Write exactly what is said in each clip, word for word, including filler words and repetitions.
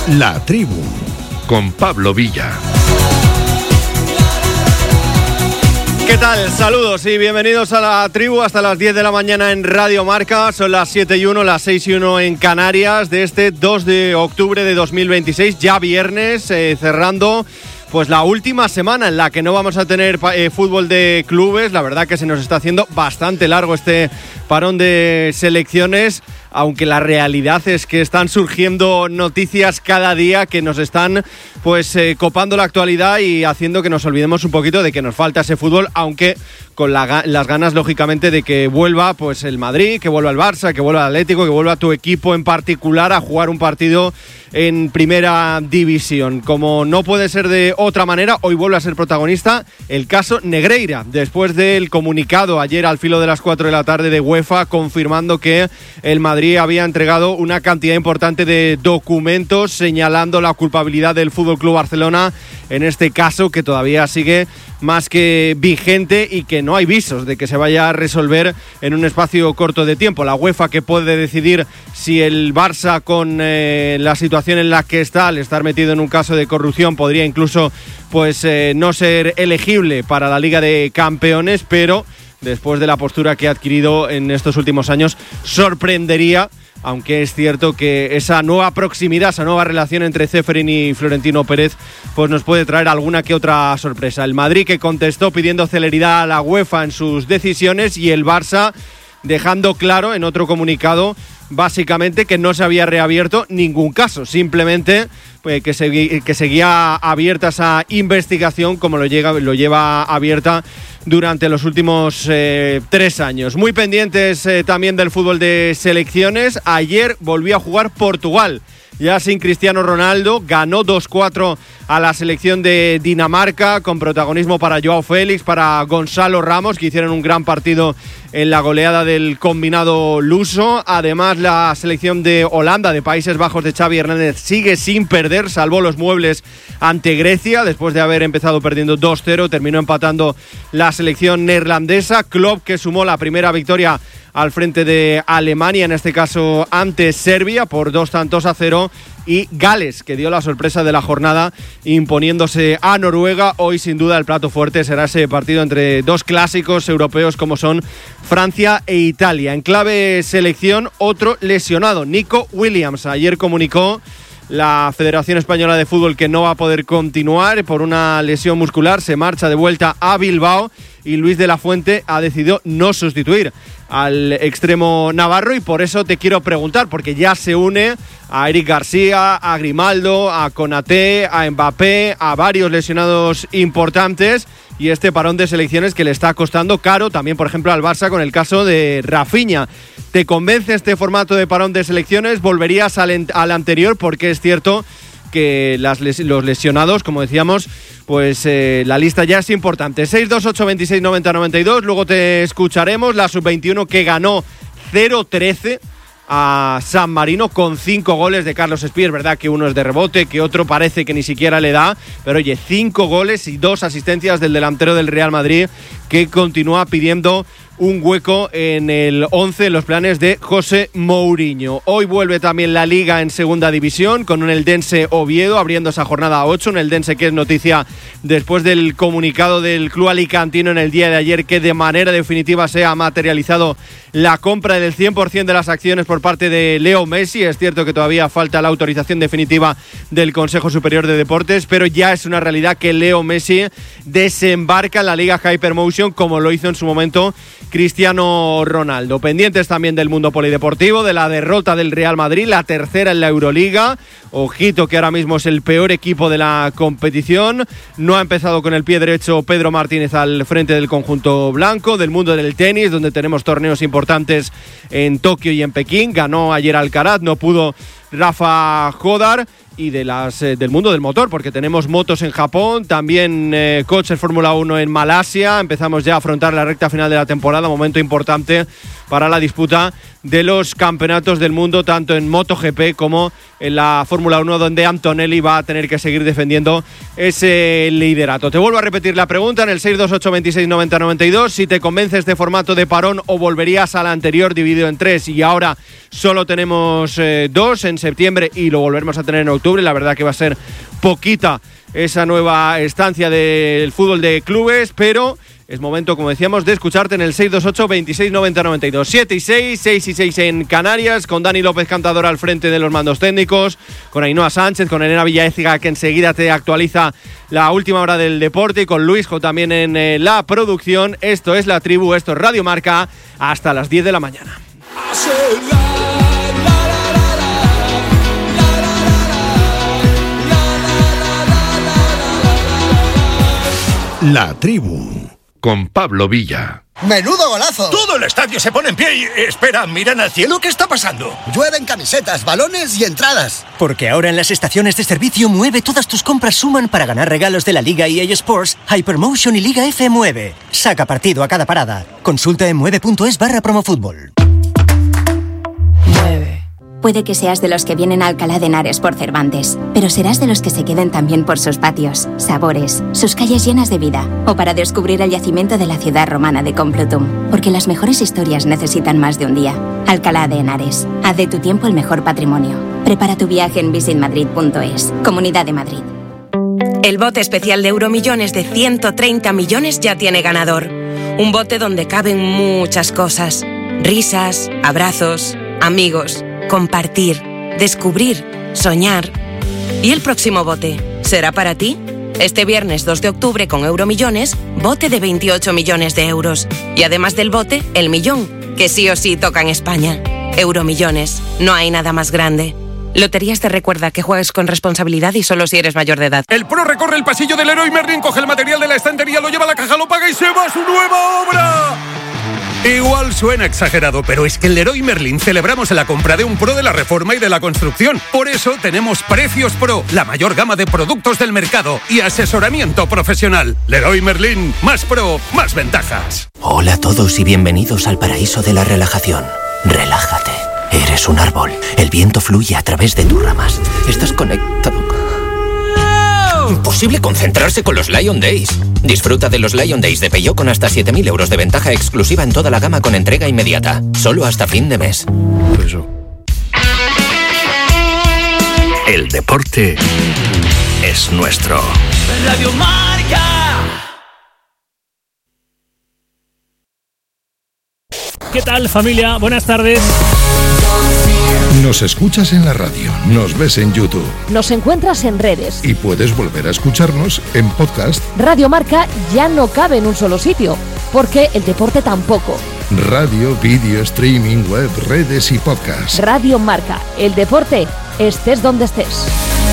La Tribu, con Pablo Villa. ¿Qué tal? Saludos y bienvenidos a La Tribu hasta las diez de la mañana en Radio Marca. Son las siete y uno, las seis y uno en Canarias de este dos de octubre de dos mil veintiséis, ya viernes, eh, cerrando pues la última semana en la que no vamos a tener eh, fútbol de clubes. La verdad que se nos está haciendo bastante largo este parón de selecciones, aunque la realidad es que están surgiendo noticias cada día que nos están pues eh, copando la actualidad y haciendo que nos olvidemos un poquito de que nos falta ese fútbol, aunque con la, las ganas lógicamente de que vuelva pues el Madrid, que vuelva el Barça, que vuelva el Atlético, que vuelva tu equipo en particular a jugar un partido en primera división. Como no puede ser de otra manera, hoy vuelve a ser protagonista el caso Negreira, después del comunicado ayer al filo de las cuatro de la tarde de UEFA confirmando que el Madrid había entregado una cantidad importante de documentos señalando la culpabilidad del F C Barcelona en este caso, que todavía sigue más que vigente y que no hay visos de que se vaya a resolver en un espacio corto de tiempo. La UEFA, que puede decidir si el Barça, con eh, la situación en la que está, al estar metido en un caso de corrupción, podría incluso pues eh, no ser elegible para la Liga de Campeones, pero después de la postura que ha adquirido en estos últimos años, sorprendería, aunque es cierto que esa nueva proximidad, esa nueva relación entre Ceferín y Florentino Pérez pues nos puede traer alguna que otra sorpresa. El Madrid, que contestó pidiendo celeridad a la UEFA en sus decisiones, y el Barça dejando claro en otro comunicado básicamente que no se había reabierto ningún caso, simplemente pues, que, segui- que seguía abierta esa investigación como lo, llega, lo lleva abierta durante los últimos eh, tres años. Muy pendientes eh, también del fútbol de selecciones. Ayer volvió a jugar Portugal, ya sin Cristiano Ronaldo, ganó dos cuatro a la selección de Dinamarca, con protagonismo para Joao Félix, para Gonzalo Ramos, que hicieron un gran partido en la goleada del combinado luso. Además, la selección de Holanda, de Países Bajos, de Xavi Hernández, sigue sin perder, salvó los muebles ante Grecia, después de haber empezado perdiendo dos cero, terminó empatando la selección neerlandesa. Klopp, que sumó la primera victoria al frente de Alemania, en este caso ante Serbia, por dos tantos a cero, y Gales, que dio la sorpresa de la jornada imponiéndose a Noruega. Hoy sin duda el plato fuerte será ese partido entre dos clásicos europeos como son Francia e Italia. En clave selección, otro lesionado, Nico Williams. Ayer comunicó la Federación Española de Fútbol que no va a poder continuar por una lesión muscular, se marcha de vuelta a Bilbao, y Luis de la Fuente ha decidido no sustituir al extremo navarro, y por eso te quiero preguntar, porque ya se une a Eric García, a Grimaldo, a Konaté, a Mbappé, a varios lesionados importantes, y este parón de selecciones que le está costando caro también, por ejemplo, al Barça con el caso de Rafinha. ¿Te convence este formato de parón de selecciones? ¿Volverías al, en- al anterior? Porque es cierto que las les- los lesionados, como decíamos, pues eh, la lista ya es importante. seis dos ocho veintiséis noventa noventa y dos, luego te escucharemos. La sub veintiuno, que ganó cero trece a San Marino con cinco goles de Carlos Espí. Es verdad que uno es de rebote, que otro parece que ni siquiera le da, pero oye, cinco goles y dos asistencias del delantero del Real Madrid, que continúa pidiendo un hueco en el once, en los planes de José Mourinho. Hoy vuelve también la Liga en segunda división con un Eldense Oviedo abriendo esa jornada ocho, un Eldense que es noticia después del comunicado del club alicantino en el día de ayer, que de manera definitiva se ha materializado la compra del cien por ciento de las acciones por parte de Leo Messi. Es cierto que todavía falta la autorización definitiva del Consejo Superior de Deportes, pero ya es una realidad que Leo Messi desembarca en la Liga Hypermotion, como lo hizo en su momento Cristiano Ronaldo. Pendientes también del mundo polideportivo, de la derrota del Real Madrid, la tercera en la Euroliga. Ojito que ahora mismo es el peor equipo de la competición. No ha empezado con el pie derecho Pedro Martínez al frente del conjunto blanco. Del mundo del tenis, donde tenemos torneos importantes en Tokio y en Pekín. Ganó ayer Alcaraz, no pudo Rafa Jodar. Y de las eh, del mundo del motor, porque tenemos motos en Japón, también eh, coches Fórmula uno en Malasia. Empezamos ya a afrontar la recta final de la temporada, momento importante para la disputa de los campeonatos del mundo, tanto en MotoGP como en la Fórmula uno, donde Antonelli va a tener que seguir defendiendo ese liderato. Te vuelvo a repetir la pregunta en el seis dos ocho veintiséis noventa noventa y dos, si te convence este formato de parón o volverías al anterior dividido en tres, y ahora solo tenemos eh, dos en en septiembre y lo volveremos a tener en octubre. La verdad que va a ser poquita esa nueva estancia del fútbol de clubes, pero es momento, como decíamos, de escucharte en el seis dos ocho, veintiséis, noventa, noventa y dos. siete y seis, seis y seis en Canarias, con Dani López Cantador al frente de los mandos técnicos, con Ainhoa Sánchez, con Elena Villaécija, que enseguida te actualiza la última hora del deporte, y con Luisjo también en eh, la producción. Esto es La Tribu, esto es Radio Marca, hasta las diez de la mañana. La Tribu, con Pablo Villa. ¡Menudo golazo! Todo el estadio se pone en pie y... Espera, miran al cielo, ¿qué está pasando? Llueven camisetas, balones y entradas. Porque ahora en las estaciones de servicio Mueve todas tus compras suman para ganar regalos de la Liga E A Sports, Hypermotion y Liga F Mueve. Saca partido a cada parada. Consulta en mueve.es barra promofútbol. Mueve. Puede que seas de los que vienen a Alcalá de Henares por Cervantes, pero serás de los que se queden también por sus patios, sabores, sus calles llenas de vida, o para descubrir el yacimiento de la ciudad romana de Complutum, porque las mejores historias necesitan más de un día. Alcalá de Henares, haz de tu tiempo el mejor patrimonio. Prepara tu viaje en visit madrid punto es. Comunidad de Madrid. El bote especial de Euromillones de ciento treinta millones ya tiene ganador. Un bote donde caben muchas cosas: risas, abrazos, amigos, compartir, descubrir, soñar. ¿Y el próximo bote será para ti? Este viernes dos de octubre con Euromillones, bote de veintiocho millones de euros. Y además del bote, el millón, que sí o sí toca en España. Euromillones, no hay nada más grande. Loterías te recuerda que juegues con responsabilidad y solo si eres mayor de edad. El pro recorre el pasillo del Leroy Merlin, coge el material de la estantería, lo lleva a la caja, lo paga y se va a su nueva obra. Igual suena exagerado, pero es que en Leroy Merlin celebramos la compra de un pro de la reforma y de la construcción. Por eso tenemos Precios Pro, la mayor gama de productos del mercado y asesoramiento profesional. Leroy Merlin, más pro, más ventajas. Hola a todos y bienvenidos al paraíso de la relajación. Relájate. Eres un árbol. El viento fluye a través de tus ramas. Estás conectado. Imposible concentrarse con los Lion Days. Disfruta de los Lion Days de Peugeot con hasta siete mil euros de ventaja exclusiva en toda la gama con entrega inmediata. Solo hasta fin de mes. Eso. El deporte es nuestro. Radio Marca. ¿Qué tal, familia? Buenas tardes. Nos escuchas en la radio, nos ves en YouTube. Nos encuentras en redes. Y puedes volver a escucharnos en podcast. Radio Marca ya no cabe en un solo sitio, porque el deporte tampoco. Radio, vídeo, streaming, web, redes y podcast. Radio Marca, el deporte, estés donde estés.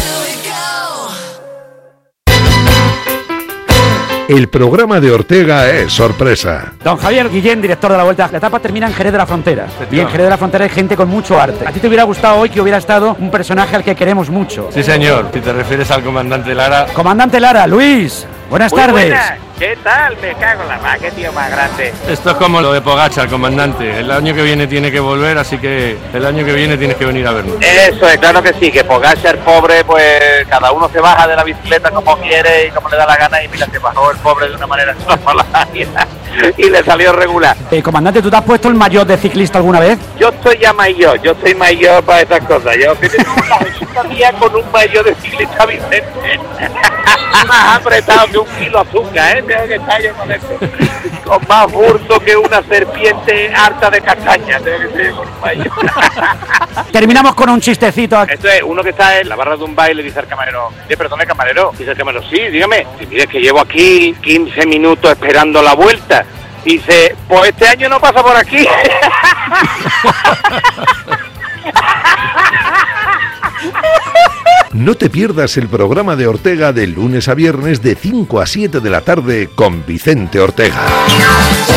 El programa de Ortega es sorpresa. Don Javier Guillén, director de La Vuelta. La etapa termina en Jerez de la Frontera. Y en Jerez de la Frontera hay gente con mucho arte. ¿A ti te hubiera gustado hoy que hubiera estado un personaje al que queremos mucho? Sí, señor. Si te refieres al comandante Lara. Comandante Lara, Luis. Buenas Muy tardes. Buenas. ¿Qué tal? Me cago en la mar, qué tío más grande. Esto es como lo de Pogačar, comandante. El año que viene tiene que volver, así que el año que viene tienes que venir a vernos. Eso es, claro que sí, que Pogačar, pobre, pues cada uno se baja de la bicicleta como quiere y como le da la gana, y mira, se bajó el pobre de una manera extraordinaria y le salió regular. Eh, comandante, ¿tú te has puesto el maillot de ciclista alguna vez? Yo estoy ya mayor, yo soy mayor para estas cosas. Yo tengo una vecina con un maillot de ciclista Vicente. Más apretado que un kilo de azúcar, ¿eh? Tengo que estar yo con esto. Con más burso que una serpiente harta de castañas. Tengo que ser con un maillot. Terminamos con un chistecito. Esto es uno que está en la barra de un baile y dice al camarero: ¿Sí, perdone, camarero? Dice el camarero: sí, dígame. Y mire, que llevo aquí quince minutos esperando la vuelta. Dice: pues este año no pasa por aquí. No te pierdas el programa de Ortega de lunes a viernes de cinco a siete de la tarde con Vicente Ortega.